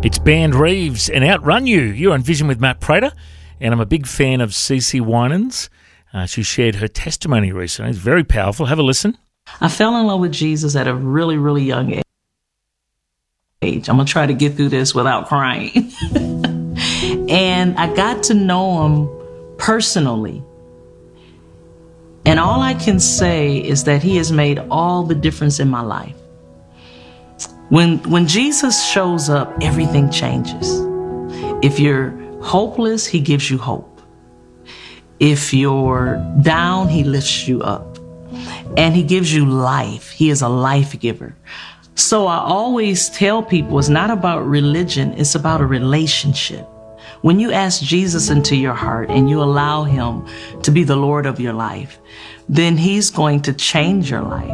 It's Band Reeves and Outrun You. You're on Vision with Matt Prater, and I'm a big fan of CeCe Winans. She shared her testimony recently. It's very powerful. Have a listen. I fell in love with Jesus at a really, really young age. I'm going to try to get through this without crying. And I got to know him personally. And all I can say is that he has made all the difference in my life. When Jesus shows up, everything changes. If you're hopeless, he gives you hope. If you're down, he lifts you up. And he gives you life. He is a life giver. So I always tell people it's not about religion, it's about a relationship. When you ask Jesus into your heart and you allow him to be the Lord of your life, then he's going to change your life.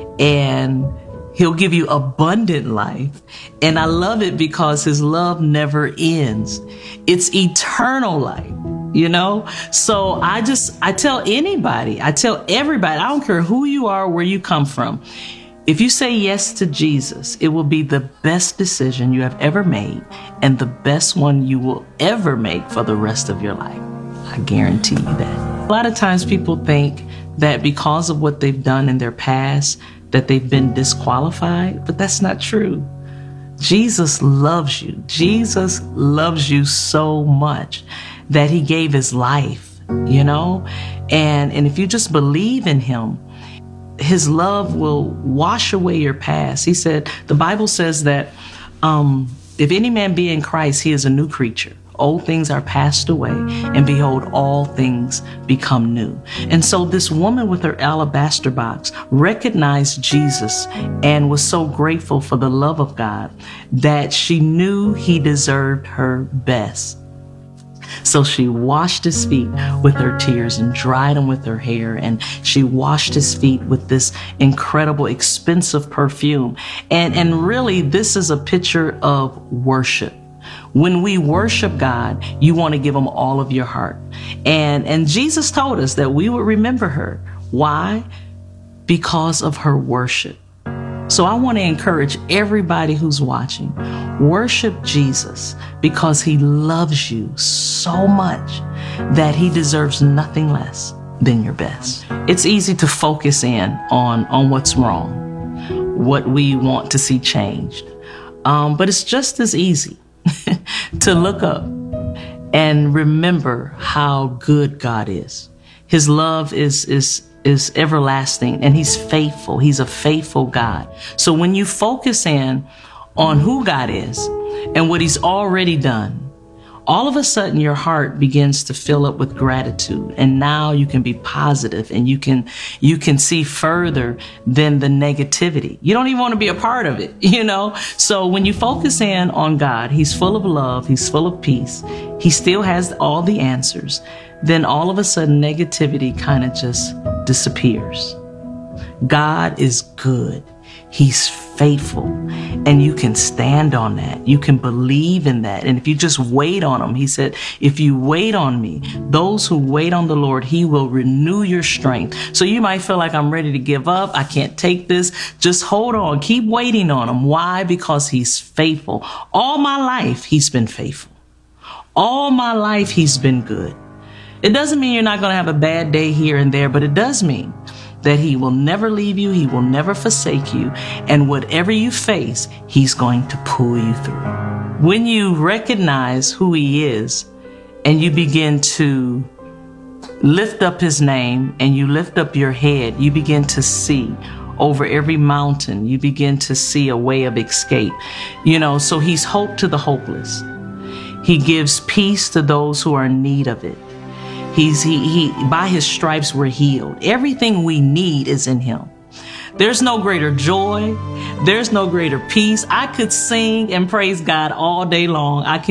And he'll give you abundant life. And I love it because his love never ends. It's eternal life, you know? So I tell anybody, I tell everybody, I don't care who you are, where you come from. If you say yes to Jesus, it will be the best decision you have ever made and the best one you will ever make for the rest of your life. I guarantee you that. A lot of times people think that because of what they've done in their past, that they've been disqualified, but that's not true. Jesus loves you. Jesus loves you so much that he gave his life, you know? And if you just believe in him, his love will wash away your past. He said, the Bible says that if any man be in Christ, he is a new creature. Old things are passed away, and behold, all things become new. And so this woman with her alabaster box recognized Jesus and was so grateful for the love of God that she knew he deserved her best. So she washed his feet with her tears and dried them with her hair. And she washed his feet with this incredible, expensive perfume. And really, this is a picture of worship. When we worship God, you want to give him all of your heart. And Jesus told us that we would remember her. Why? Because of her worship. So I want to encourage everybody who's watching, worship Jesus because he loves you so much that he deserves nothing less than your best. It's easy to focus in on what's wrong, what we want to see changed. But it's just as easy to look up and remember how good God is. His love is everlasting, and he's faithful. He's a faithful God. So when you focus in on who God is and what he's already done, all of a sudden your heart begins to fill up with gratitude. And now you can be positive and you can see further than the negativity. You don't even want to be a part of it, you know? So when you focus in on God, he's full of love, he's full of peace, he still has all the answers, then all of a sudden negativity kind of just disappears. God is good. He's faithful, and you can stand on that. You can believe in that. And if you just wait on him, he said, if you wait on me, those who wait on the Lord, he will renew your strength. So you might feel like I'm ready to give up. I can't take this. Just hold on. Keep waiting on him. Why? Because he's faithful. All my life, he's been faithful. All my life, he's been good. It doesn't mean you're not going to have a bad day here and there, but it does mean that he will never leave you, he will never forsake you, and whatever you face, he's going to pull you through. When you recognize who he is and you begin to lift up his name and you lift up your head, you begin to see over every mountain, you begin to see a way of escape. You know, so he's hope to the hopeless. He gives peace to those who are in need of it. He by his stripes we're healed. Everything we need is in him. There's no greater joy. There's no greater peace. I could sing and praise God all day long. I can